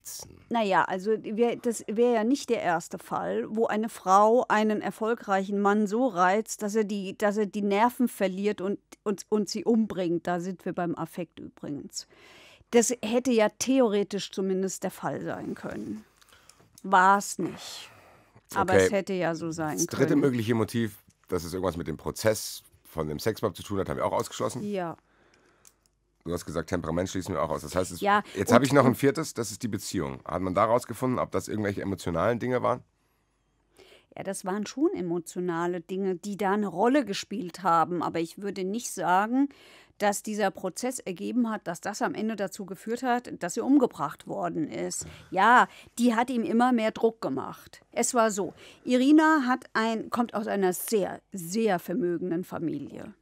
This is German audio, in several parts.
Naja, also das wäre ja nicht der erste Fall, wo eine Frau einen erfolgreichen Mann so reizt, dass er die Nerven verliert und sie umbringt. Da sind wir beim Affekt übrigens. Das hätte ja theoretisch zumindest der Fall sein können. War es nicht. Aber Okay. es hätte ja so sein Das dritte können. mögliche Motiv, dass es irgendwas mit dem Prozess von dem Sex überhaupt zu tun hat, haben wir auch ausgeschlossen. Ja. Du hast gesagt, Temperament schließen wir auch aus. Das heißt, Ja, jetzt habe ich noch ein viertes, das ist die Beziehung. Hat man da rausgefunden, ob das irgendwelche emotionalen Dinge waren? Ja, das waren schon emotionale Dinge, die da eine Rolle gespielt haben. Aber ich würde nicht sagen, dass dieser Prozess ergeben hat, dass das am Ende dazu geführt hat, dass sie umgebracht worden ist. Ja, die hat ihm immer mehr Druck gemacht. Es war so, Irina kommt aus einer sehr, sehr vermögenden Familie.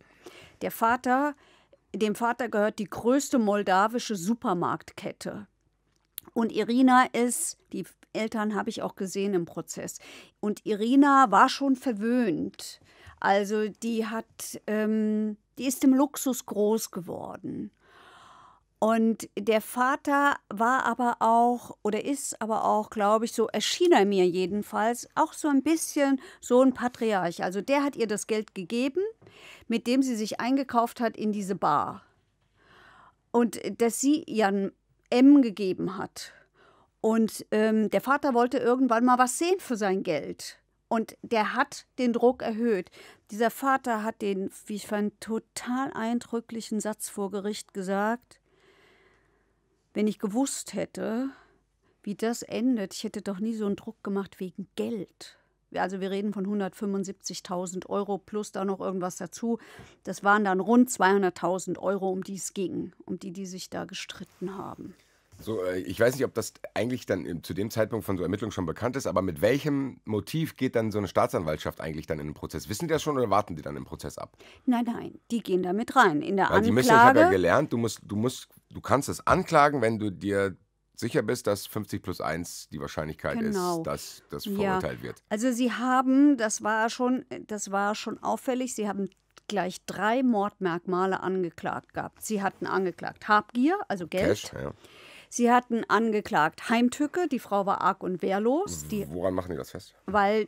Dem Vater gehört die größte moldawische Supermarktkette. Und die Eltern habe ich auch gesehen im Prozess. Und Irina war schon verwöhnt. Also die ist im Luxus groß geworden. Und der Vater war aber auch, oder ist aber auch, glaube ich, so erschien er mir jedenfalls, auch so ein bisschen so ein Patriarch. Also der hat ihr das Geld gegeben, mit dem sie sich eingekauft hat in diese Bar. Und das sie Jan M. gegeben hat. Und der Vater wollte irgendwann mal was sehen für sein Geld. Und der hat den Druck erhöht. Dieser Vater hat den, wie ich fand, total eindrücklichen Satz vor Gericht gesagt: Wenn ich gewusst hätte, wie das endet, ich hätte doch nie so einen Druck gemacht wegen Geld. Also wir reden von 175.000 € plus da noch irgendwas dazu. Das waren dann rund 200.000 €, um die es ging, um die sich da gestritten haben. So, ich weiß nicht, ob das eigentlich dann zu dem Zeitpunkt von so Ermittlungen schon bekannt ist, aber mit welchem Motiv geht dann so eine Staatsanwaltschaft eigentlich dann in den Prozess? Wissen die das schon oder warten die dann im Prozess ab? Nein, die gehen da mit rein. In der Weil die müssen, ich habe ja gelernt, du kannst es anklagen, wenn du dir sicher bist, dass 50+1 die Wahrscheinlichkeit ist, dass das verurteilt wird. Also das war schon auffällig, sie haben gleich 3 Mordmerkmale angeklagt gehabt. Sie hatten angeklagt Habgier, also Geld. Cash, ja. Sie hatten angeklagt Heimtücke, die Frau war arg und wehrlos. Woran machen die das fest? Weil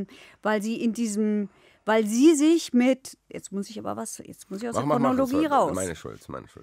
sie sich mit, jetzt muss ich aus der Chronologie raus. Meine Schuld.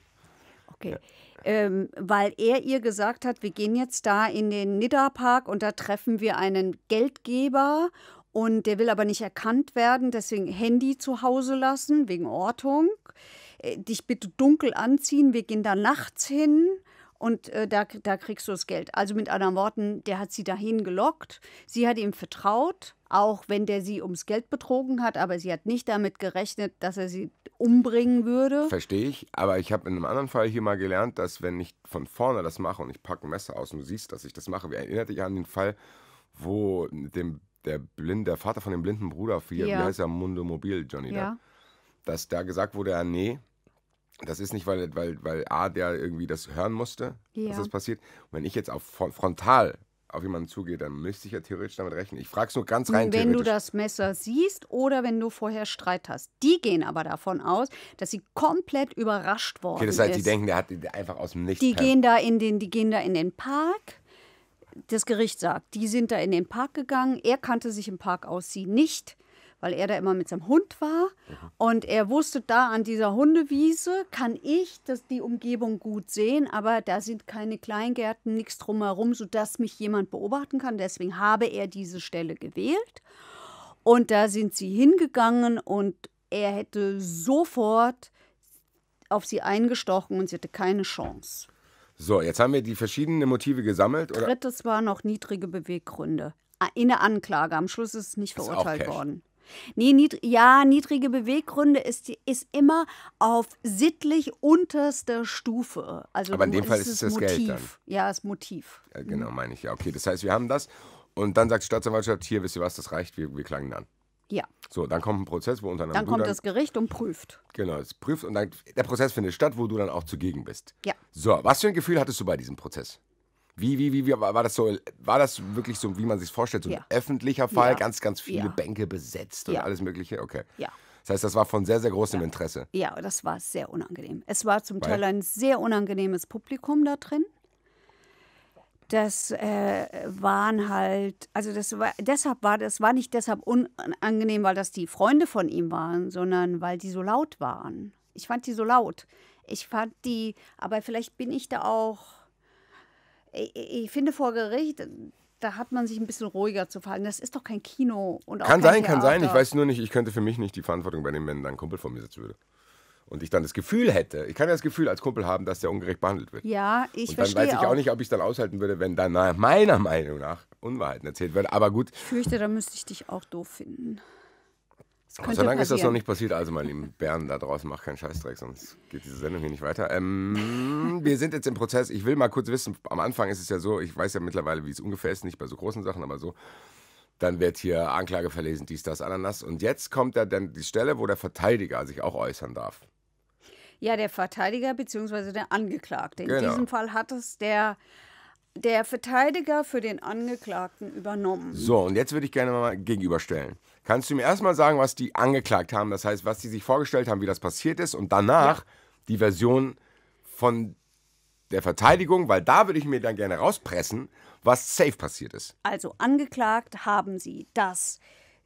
Okay. Ja. Weil er ihr gesagt hat, wir gehen jetzt da in den Nidda-Park und da treffen wir einen Geldgeber und der will aber nicht erkannt werden, deswegen Handy zu Hause lassen, wegen Ortung. Dich bitte dunkel anziehen, wir gehen da nachts hin. Und da kriegst du das Geld. Also mit anderen Worten, der hat sie dahin gelockt. Sie hat ihm vertraut, auch wenn der sie ums Geld betrogen hat. Aber sie hat nicht damit gerechnet, dass er sie umbringen würde. Verstehe ich. Aber ich habe in einem anderen Fall hier mal gelernt, dass wenn ich von vorne das mache und ich packe ein Messer aus und du siehst, dass ich das mache. Erinnert dich an den Fall, wo der Vater von dem blinden Bruder, wie heißt er, Mundo Mobil, Johnny, ja. Dass da gesagt wurde, ja, nee. Das ist nicht, weil der irgendwie das hören musste, dass das passiert. Und wenn ich jetzt frontal auf jemanden zugehe, dann müsste ich ja theoretisch damit rechnen. Ich frage es nur ganz rein theoretisch. Wenn du das Messer siehst oder wenn du vorher Streit hast. Die gehen aber davon aus, dass sie komplett überrascht worden ist. Das heißt, die denken, der hat einfach aus dem Nichts. Die gehen da in den Park. Das Gericht sagt, die sind da in den Park gegangen. Er kannte sich im Park aus, sie nicht, weil er da immer mit seinem Hund war. Und er wusste, da an dieser Hundewiese kann ich die Umgebung gut sehen, aber da sind keine Kleingärten, nichts drumherum, sodass mich jemand beobachten kann. Deswegen habe er diese Stelle gewählt. Und da sind sie hingegangen und er hätte sofort auf sie eingestochen und sie hatte keine Chance. So, jetzt haben wir die verschiedenen Motive gesammelt. Oder? Drittes war noch niedrige Beweggründe. In der Anklage. Am Schluss ist es nicht verurteilt worden. Nee, niedrige Beweggründe ist immer auf sittlich unterster Stufe. Also aber in dem Fall ist es das Motiv. Geld dann. Ja, das Motiv. Ja, genau, meine ich. Ja, okay, das heißt, wir haben das. Und dann sagt die Staatsanwaltschaft, hier, wisst ihr was, das reicht, wir klagen ihn an. Ja. So, dann kommt ein Prozess, wo unter anderem Dann kommt das Gericht und prüft. Genau, es prüft und dann, der Prozess findet statt, wo du dann auch zugegen bist. Ja. So, was für ein Gefühl hattest du bei diesem Prozess? Wie war das so? War das wirklich so, wie man sich vorstellt, so ein öffentlicher Fall, ganz viele Bänke besetzt und alles Mögliche? Okay. Ja. Das heißt, das war von sehr, sehr großem Interesse. Ja, das war sehr unangenehm. Es war zum Teil ein sehr unangenehmes Publikum da drin. Das waren halt, also das war nicht deshalb unangenehm, weil das die Freunde von ihm waren, sondern weil die so laut waren. Ich fand die so laut. Ich fand die, aber vielleicht bin ich da auch, ich finde vor Gericht, da hat man sich ein bisschen ruhiger zu verhalten. Das ist doch kein Kino und auch Kann kein sein, Theater. kann sein. Ich weiß nur nicht, ich könnte für mich nicht die Verantwortung übernehmen, wenn da ein Kumpel vor mir sitzen würde. Und ich dann das Gefühl hätte, ich kann ja das Gefühl als Kumpel haben, dass der ungerecht behandelt wird. Ja, ich Und dann verstehe weiß ich auch nicht, ob ich es dann aushalten würde, wenn dann meiner Meinung nach Unwahrheiten erzählt werden. Aber gut, Ich fürchte, da müsste ich dich auch doof finden. Das Gott könnte sei Dank ist das noch passieren. nicht passiert. Also, meine lieben Bären da draußen, macht keinen Scheißdreck, sonst geht diese Sendung hier nicht weiter. Wir sind jetzt im Prozess. Ich will mal kurz wissen, am Anfang ist es ja so, ich weiß ja mittlerweile, wie es ungefähr ist, nicht bei so großen Sachen, aber so. Dann wird hier Anklage verlesen, dies, das, Ananas. Und jetzt kommt ja dann die Stelle, wo der Verteidiger sich auch äußern darf. Ja, der Verteidiger bzw. der Angeklagte. In Genau. diesem Fall hat es der Verteidiger für den Angeklagten übernommen. So, und jetzt würde ich gerne mal gegenüberstellen. Kannst du mir erstmal sagen, was die angeklagt haben? Das heißt, was die sich vorgestellt haben, wie das passiert ist und danach die Version von der Verteidigung, weil da würde ich mir dann gerne rauspressen, was safe passiert ist. Also angeklagt haben sie, dass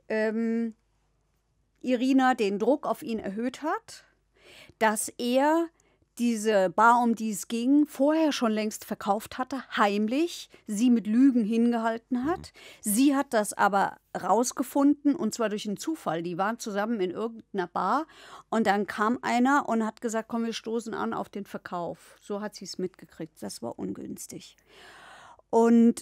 Irina den Druck auf ihn erhöht hat, dass er diese Bar, um die es ging, vorher schon längst verkauft hatte, heimlich, sie mit Lügen hingehalten hat. Sie hat das aber rausgefunden, und zwar durch einen Zufall. Die waren zusammen in irgendeiner Bar und dann kam einer und hat gesagt, komm, wir stoßen an auf den Verkauf. So hat sie es mitgekriegt. Das war ungünstig. Und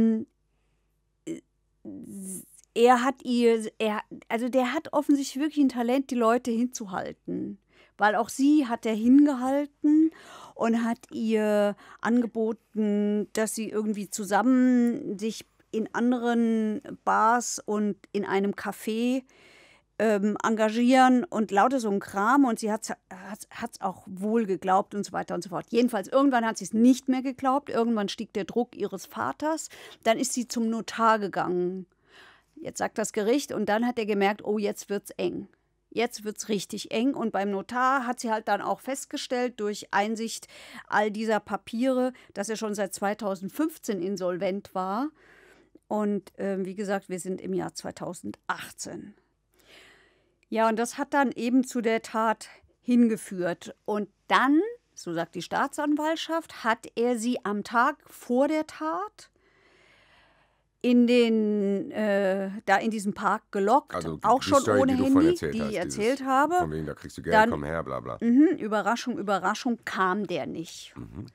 der hat offensichtlich wirklich ein Talent, die Leute hinzuhalten. Weil auch sie hat er hingehalten und hat ihr angeboten, dass sie irgendwie zusammen sich in anderen Bars und in einem Café engagieren und lauter so ein Kram. Und sie hat's auch wohl geglaubt und so weiter und so fort. Jedenfalls, irgendwann hat sie es nicht mehr geglaubt. Irgendwann stieg der Druck ihres Vaters. Dann ist sie zum Notar gegangen. Jetzt sagt das Gericht und dann hat er gemerkt, oh, jetzt wird's eng. Jetzt wird es richtig eng und beim Notar hat sie halt dann auch festgestellt durch Einsicht all dieser Papiere, dass er schon seit 2015 insolvent war. Und wie gesagt, wir sind im Jahr 2018. Ja, und das hat dann eben zu der Tat hingeführt. Und dann, so sagt die Staatsanwaltschaft, hat er sie am Tag vor der Tat in diesem Park gelockt, Also auch die schon Story, ohne die du vorhin Handy, die hast, ich erzählt habe. Von wegen, da kriegst du Geld, Dann- komm her, bla bla. Überraschung, Überraschung, kam der nicht.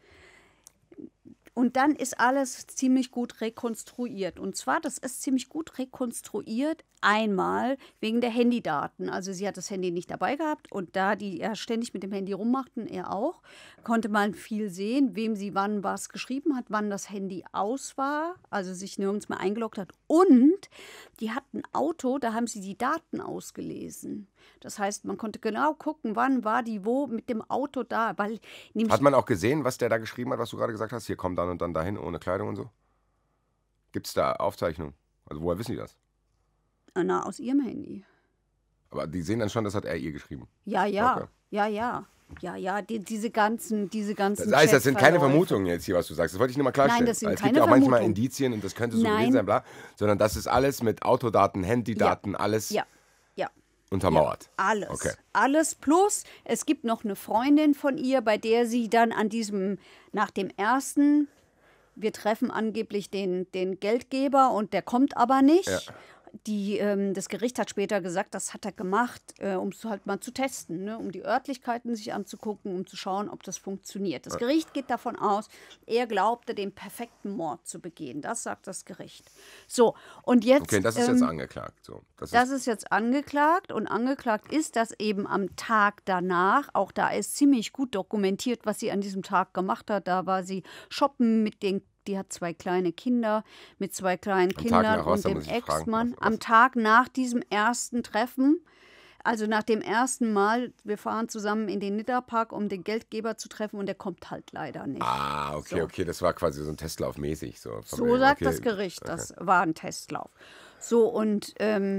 Und dann ist alles ziemlich gut rekonstruiert. Und zwar, das ist ziemlich gut rekonstruiert, einmal wegen der Handydaten. Also sie hat das Handy nicht dabei gehabt und da die ja ständig mit dem Handy rummachten, er auch, konnte man viel sehen, wem sie wann was geschrieben hat, wann das Handy aus war, also sich nirgends mehr eingeloggt hat. Und die hatten ein Auto, da haben sie die Daten ausgelesen. Das heißt, man konnte genau gucken, wann war die wo mit dem Auto da. Weil nämlich Hat man auch gesehen, was der da geschrieben hat, was du gerade gesagt hast? Hier, komm dann und dann dahin, ohne Kleidung und so? Gibt es da Aufzeichnungen? Also woher wissen die das? na, aus ihrem Handy. Aber die sehen dann schon, das hat er ihr geschrieben. Ja, ja, Okay. ja, diese ganzen Das heißt, das sind keine Chatverläufe. Vermutungen jetzt hier, was du sagst. Das wollte ich nur mal klarstellen. Nein, das sind Weil es keine gibt ja auch manchmal Vermutungen. Indizien und das könnte so Nein. gewesen sein, bla. Sondern das ist alles mit Autodaten, Handydaten, alles Ja, ja. untermauert. Alles. Okay. Alles plus, es gibt noch eine Freundin von ihr, bei der sie dann nach dem ersten, wir treffen angeblich den Geldgeber und der kommt aber nicht. Ja. Das Gericht hat später gesagt, das hat er gemacht, um es halt mal zu testen, ne? Um die Örtlichkeiten sich anzugucken, um zu schauen, ob das funktioniert. Das Gericht geht davon aus, er glaubte, den perfekten Mord zu begehen. Das sagt das Gericht. So, und jetzt... Okay, das ist jetzt angeklagt. So, Das ist jetzt angeklagt und angeklagt ist, dass eben am Tag danach, auch da ist ziemlich gut dokumentiert, was sie an diesem Tag gemacht hat. Da war sie shoppen die hat 2 kleine Kinder, mit 2 kleinen Tag Kindern nach was, und da dem muss ich fragen, Ex-Mann. was- Am Tag nach diesem ersten Treffen, also nach dem ersten Mal, wir fahren zusammen in den Nidda-Park, um den Geldgeber zu treffen und der kommt halt leider nicht. Ah, okay, So. okay, das war quasi so ein Testlauf mäßig. So, von So wegen, sagt okay, das Gericht, okay. das war ein Testlauf. So, und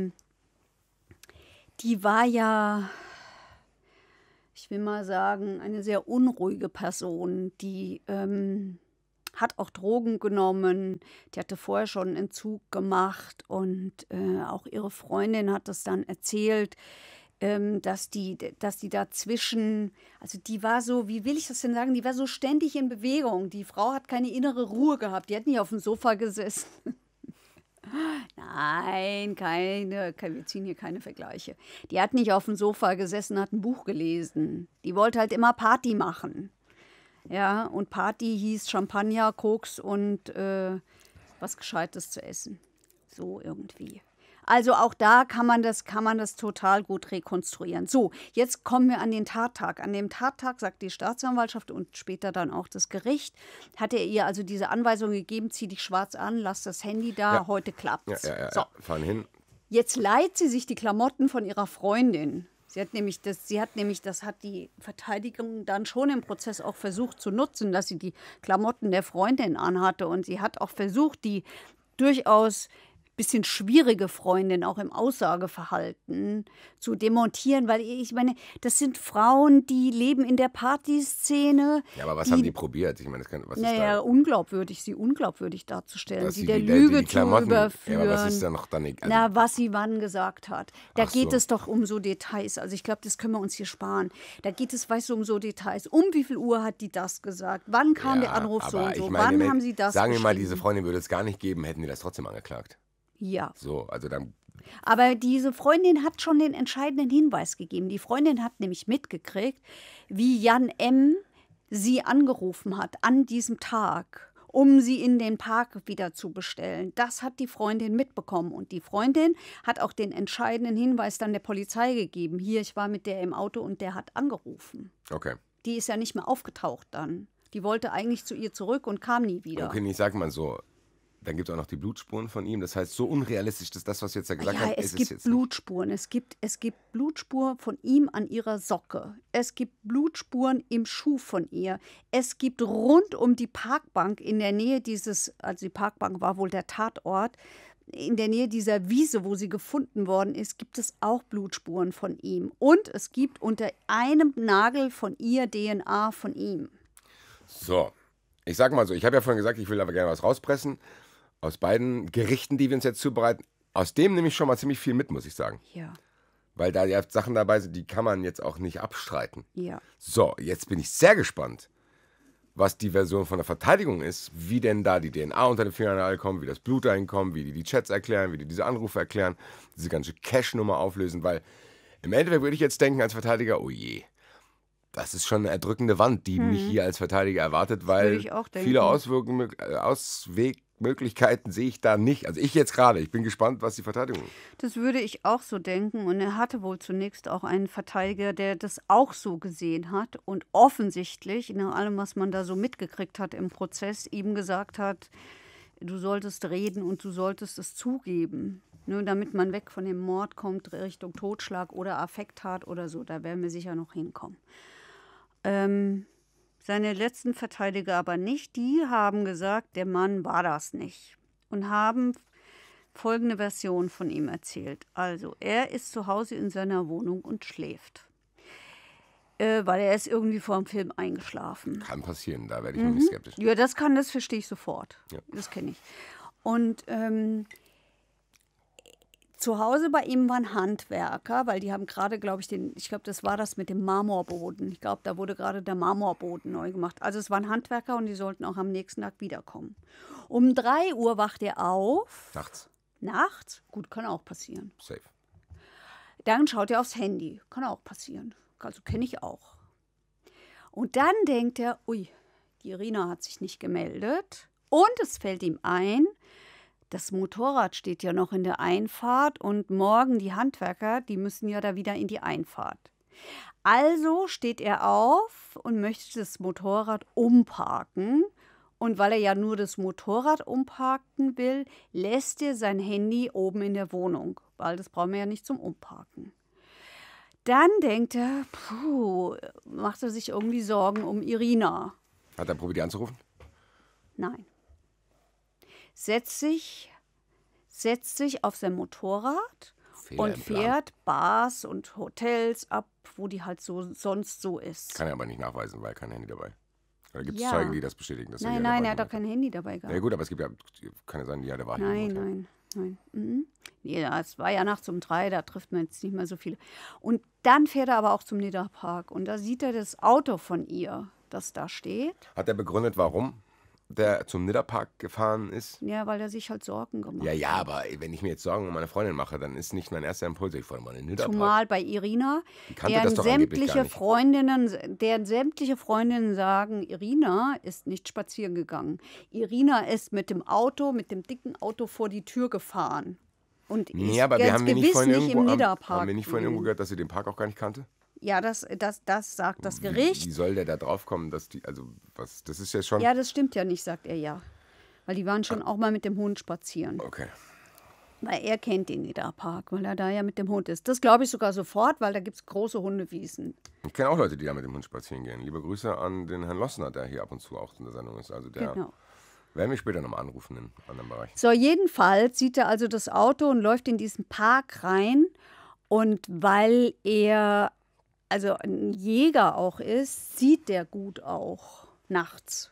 die war ja, ich will mal sagen, eine sehr unruhige Person, die hat auch Drogen genommen. Die hatte vorher schon einen Entzug gemacht und auch ihre Freundin hat das dann erzählt, dass die dazwischen, also die war so, wie will ich das denn sagen, die war so ständig in Bewegung. Die Frau hat keine innere Ruhe gehabt, die hat nicht auf dem Sofa gesessen. Nein, wir ziehen hier keine Vergleiche. Die hat nicht auf dem Sofa gesessen, hat ein Buch gelesen. Die wollte halt immer Party machen. Ja, und Party hieß Champagner, Koks und was Gescheites zu essen. So irgendwie. Also auch da kann man das total gut rekonstruieren. So, jetzt kommen wir an den Tattag. An dem Tattag sagt die Staatsanwaltschaft und später dann auch das Gericht, hat er ihr also diese Anweisung gegeben, zieh dich schwarz an, lass das Handy da, heute klappt's. So. Fahren hin. Jetzt leiht sie sich die Klamotten von ihrer Freundin. Das hat die Verteidigung dann schon im Prozess auch versucht zu nutzen, dass sie die Klamotten der Freundin anhatte. Und sie hat auch versucht, die durchaus bisschen schwierige Freundin auch im Aussageverhalten zu demontieren, weil ich meine, das sind Frauen, die leben in der Partyszene. Ja, aber was haben die probiert? Ich meine, was ist da? Sie unglaubwürdig darzustellen, sie sie der die Lüge zu Klamotten, überführen. Ja, aber was ist da noch dann? Was sie wann gesagt hat. Da geht so. es doch um so Details. Also ich glaube, das können wir uns hier sparen. Da geht es, weißt du, um so Details. Um wie viel Uhr hat die das gesagt? Wann kam der Anruf so und so? Wann haben sie das Sagen wir mal, geschrieben? diese Freundin würde es gar nicht geben, hätten die das trotzdem angeklagt. Ja. So, also dann. Aber diese Freundin hat schon den entscheidenden Hinweis gegeben. Die Freundin hat nämlich mitgekriegt, wie Jan M. sie angerufen hat an diesem Tag, um sie in den Park wieder zu bestellen. Das hat die Freundin mitbekommen. Und die Freundin hat auch den entscheidenden Hinweis dann der Polizei gegeben. Hier, ich war mit der im Auto und der hat angerufen. Okay. Die ist ja nicht mehr aufgetaucht dann. Die wollte eigentlich zu ihr zurück und kam nie wieder. Okay, ich sag mal so. Dann gibt es auch noch die Blutspuren von ihm. Das heißt, so unrealistisch ist das, was du jetzt da gesagt hast. Es gibt Blutspuren. Es gibt Blutspuren von ihm an ihrer Socke. Es gibt Blutspuren im Schuh von ihr. Es gibt rund um die Parkbank in der Nähe also die Parkbank war wohl der Tatort, in der Nähe dieser Wiese, wo sie gefunden worden ist, gibt es auch Blutspuren von ihm. Und es gibt unter einem Nagel von ihr DNA von ihm. So, ich sag mal so, ich habe ja vorhin gesagt, ich will aber gerne was rauspressen. Aus beiden Gerichten, die wir uns jetzt zubereiten, aus dem nehme ich schon mal ziemlich viel mit, muss ich sagen. Ja. Weil da ja Sachen dabei sind, die kann man jetzt auch nicht abstreiten. Ja. So, jetzt bin ich sehr gespannt, was die Version von der Verteidigung ist, wie denn da die DNA unter den Fingernagel kommt, wie das Blut dahin kommt, wie die Chats erklären, wie die diese Anrufe erklären, diese ganze Cash-Nummer auflösen, weil im Endeffekt würde ich jetzt denken als Verteidiger, oh je, das ist schon eine erdrückende Wand, die mich hier als Verteidiger erwartet, weil viele Auswegmöglichkeiten sehe ich da nicht. Also ich jetzt gerade, ich bin gespannt, was die Verteidigung ist. Das würde ich auch so denken. Und er hatte wohl zunächst auch einen Verteidiger, der das auch so gesehen hat und offensichtlich, nach allem, was man da so mitgekriegt hat im Prozess, ihm gesagt hat, du solltest reden und du solltest es zugeben. Nur damit man weg von dem Mord kommt, Richtung Totschlag oder Affekttat oder so. Da werden wir sicher noch hinkommen. Seine letzten Verteidiger aber nicht. Die haben gesagt, der Mann war das nicht. Und haben folgende Version von ihm erzählt. Also, er ist zu Hause in seiner Wohnung und schläft. Weil er ist irgendwie vor dem Film eingeschlafen. Kann passieren, da werde ich noch nicht skeptisch. Ja, das verstehe ich sofort. Ja. Das kenne ich. Und zu Hause bei ihm waren Handwerker, weil die haben gerade, glaube ich, das war das mit dem Marmorboden. Ich glaube, da wurde gerade der Marmorboden neu gemacht. Also es waren Handwerker und die sollten auch am nächsten Tag wiederkommen. Um 3 Uhr wacht er auf. Nachts? Gut, kann auch passieren. Safe. Dann schaut er aufs Handy. Kann auch passieren. Also kenne ich auch. Und dann denkt er, ui, die Irina hat sich nicht gemeldet. Und es fällt ihm ein, das Motorrad steht ja noch in der Einfahrt und morgen die Handwerker, die müssen ja da wieder in die Einfahrt. Also steht er auf und möchte das Motorrad umparken. Und weil er ja nur das Motorrad umparken will, lässt er sein Handy oben in der Wohnung, weil das brauchen wir ja nicht zum Umparken. Dann denkt er, macht er sich irgendwie Sorgen um Irina. Hat er probiert, die anzurufen? Nein. Setzt sich auf sein Motorrad und fährt Bars und Hotels ab, wo die halt so sonst so ist. Kann er aber nicht nachweisen, weil kein Handy dabei. Oder gibt es Ja. Zeugen, die das bestätigen? Dass Nein, dabei er hat doch gemacht kein Handy dabei hat? Ja gehabt. gut, aber es gibt ja, kann ja sein, ja, der war hier. Nein. Mhm. Ja, es war ja nachts um 3, da trifft man jetzt nicht mehr so viele. Und dann fährt er aber auch zum Nidda-Park und da sieht er das Auto von ihr, das da steht. Hat er begründet, warum der zum Nidda-Park gefahren ist? Ja, weil er sich halt Sorgen gemacht Ja, hat. aber wenn ich mir jetzt Sorgen um meine Freundin mache, dann ist nicht mein erster Impuls, ich fahre mal in den Nidda-Park. Zumal bei Irina, Die kannte das doch angeblich gar nicht. deren sämtliche Freundinnen sagen, Irina ist nicht spazieren gegangen. Irina ist mit dem dicken Auto vor die Tür gefahren. Und Nee, ist aber wir ganz haben wir nicht gewiss vorhin nicht irgendwo, im haben Nidda-Park wir nicht vorhin irgendwo gewesen. gehört, dass sie den Park auch gar nicht kannte? Ja, das sagt das Wie Gericht. soll der da drauf kommen, dass die, also was, das ist ja schon... Ja, das stimmt ja nicht, sagt er ja. Weil die waren schon auch mal mit dem Hund spazieren. Okay. Weil er kennt den Nidda-Park, weil er da ja mit dem Hund ist. Das glaube ich sogar sofort, weil da gibt es große Hundewiesen. Ich kenne auch Leute, die da mit dem Hund spazieren gehen. Liebe Grüße an den Herrn Lossner, der hier ab und zu auch in der Sendung ist. Also der Genau. werden wir später nochmal anrufen in einem anderen Bereich. So, jedenfalls sieht er also das Auto und läuft in diesen Park rein. Und weil er also ein Jäger auch ist, sieht der gut auch nachts.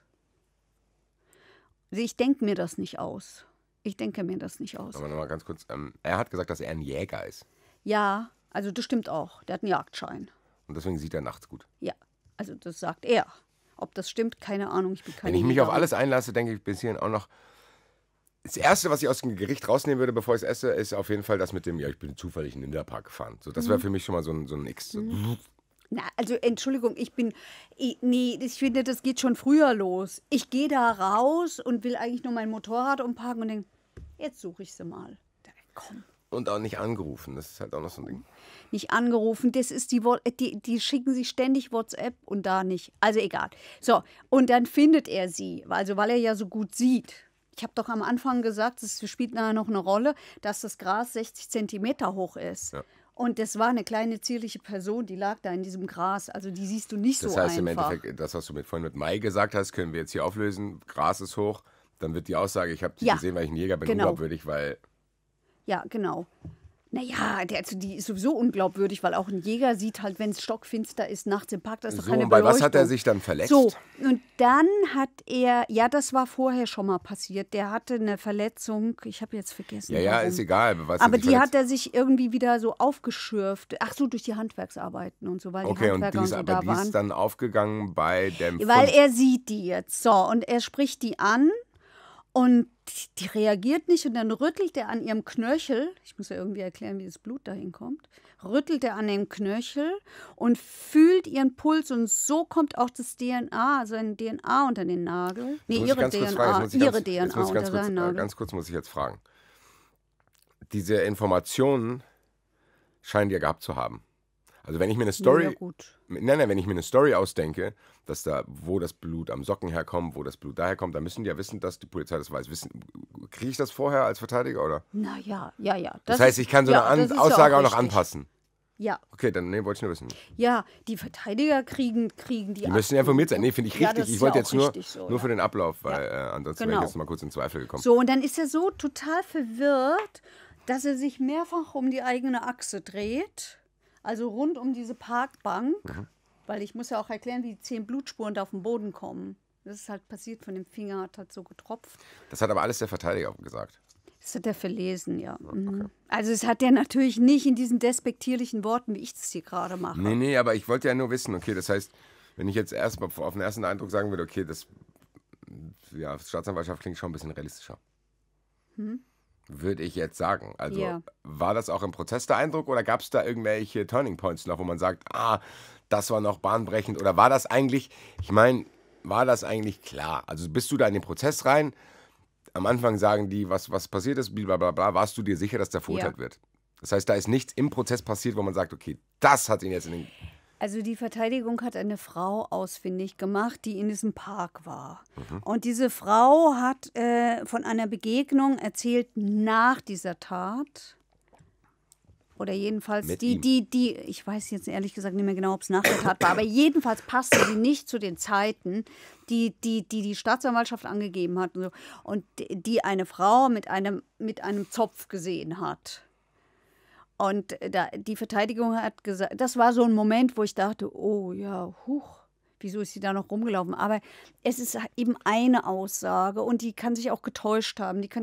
Also ich denke mir das nicht aus. Aber nochmal ganz kurz, er hat gesagt, dass er ein Jäger ist. Ja, also das stimmt auch. Der hat einen Jagdschein. Und deswegen sieht er nachts gut. Ja, also das sagt er. Ob das stimmt, keine Ahnung. Ich bin keine Wenn ich mich Jägerin. auf alles einlasse, denke ich bis hierhin auch noch. Das Erste, was ich aus dem Gericht rausnehmen würde, bevor ich es esse, ist auf jeden Fall das mit dem, ja, ich bin zufällig in den Nidda-Park gefahren. So, das wäre für mich schon mal so ein X. So. Na, also Entschuldigung, ich finde, das geht schon früher los. Ich gehe da raus und will eigentlich nur mein Motorrad umparken und denke, jetzt suche ich sie mal. Komm. Und auch nicht angerufen, das ist halt auch noch so ein Ding. Nicht angerufen, das ist die schicken sich ständig WhatsApp und da nicht. Also egal. So, und dann findet er sie, also weil er ja so gut sieht. Ich habe doch am Anfang gesagt, es spielt nachher noch eine Rolle, dass das Gras 60 Zentimeter hoch ist. Ja. Und das war eine kleine zierliche Person, die lag da in diesem Gras. Also die siehst du nicht Das so heißt einfach. im Endeffekt, das, was du vorhin mit Mai gesagt hast, können wir jetzt hier auflösen. Gras ist hoch, dann wird die Aussage, ich habe die Ja, gesehen, weil ich ein Jäger bin, genau. unglaubwürdig, weil Ja, genau. Naja, die ist sowieso unglaubwürdig, weil auch ein Jäger sieht halt, wenn es stockfinster ist, nachts im Park, da ist doch so, keine und bei was hat er Beleuchtung. sich dann verletzt? So, und dann hat er, ja, das war vorher schon mal passiert, der hatte eine Verletzung, ich habe jetzt vergessen. Ja, warum. ist egal. Was Aber er sich die verletzt. hat er sich irgendwie wieder so aufgeschürft. Ach so, durch die Handwerksarbeiten und so, weil Okay, die und Handwerker die ist, so aber da die waren. ist dann aufgegangen bei dem Weil Fund. er sieht die jetzt. So, und er spricht die an und die reagiert nicht und dann rüttelt er an ihrem Knöchel. Ich muss ja irgendwie erklären, wie das Blut dahin kommt. Rüttelt er an dem Knöchel und fühlt ihren Puls und so kommt auch das DNA, also ein DNA unter den Nagel. Nee, Jetzt muss ich ihre ganz kurz DNA, fragen, jetzt muss ich ihre ganz- DNA jetzt muss ich unter seinen Nagel. Ganz kurz muss ich jetzt fragen. Diese Informationen scheinen die ja gehabt zu haben. Also wenn ich mir eine Story, Ja, gut. nein, wenn ich mir eine Story ausdenke, dass da, wo das Blut am Socken herkommt, wo das Blut daher kommt, dann müssen die ja wissen, dass die Polizei das weiß. Kriege ich das vorher als Verteidiger, oder? Na ja, ja. Das heißt, ich kann so ja, eine das ist Aussage ja auch noch richtig. anpassen. Ja, Okay, dann wollte ich nur wissen. ja, die Verteidiger kriegen Die müssen ja informiert sein. Nee, finde ich Ja, richtig. das ist Ich wollte ja jetzt auch nur, richtig so, nur ja. für den Ablauf, weil ansonsten wäre Genau. ich jetzt mal kurz in Zweifel gekommen. So, und dann ist er so total verwirrt, dass er sich mehrfach um die eigene Achse dreht. Also rund um diese Parkbank. Weil ich muss ja auch erklären, wie die 10 Blutspuren da auf den Boden kommen. Das ist halt passiert, von dem Finger hat halt so getropft. Das hat aber alles der Verteidiger gesagt. Das hat er verlesen, ja. Mhm. Also es hat er natürlich nicht in diesen despektierlichen Worten, wie ich das hier gerade mache. Nee, aber ich wollte ja nur wissen, okay, das heißt, wenn ich jetzt erstmal auf den ersten Eindruck sagen würde, okay, das Staatsanwaltschaft klingt schon ein bisschen realistischer. Würde ich jetzt sagen. Also Ja. war das auch im Prozess der Eindruck oder gab es da irgendwelche Turning Points noch, wo man sagt, das war noch bahnbrechend oder war das eigentlich, war das eigentlich klar? Also bist du da in den Prozess rein, am Anfang sagen die, was passiert ist, blablabla, warst du dir sicher, dass der verurteilt wird? Das heißt, da ist nichts im Prozess passiert, wo man sagt, okay, das hat ihn jetzt in den... Also die Verteidigung hat eine Frau ausfindig gemacht, die in diesem Park war. Und diese Frau hat von einer Begegnung erzählt nach dieser Tat. Oder jedenfalls Mit die, ich weiß jetzt ehrlich gesagt nicht mehr genau, ob es nach der Tat war, aber jedenfalls passte sie nicht zu den Zeiten, die Staatsanwaltschaft angegeben hat. Und die eine Frau mit einem Zopf gesehen hat. Und die Verteidigung hat gesagt, das war so ein Moment, wo ich dachte, oh ja, wieso ist sie da noch rumgelaufen? Aber es ist eben eine Aussage und die kann sich auch getäuscht haben. Die kann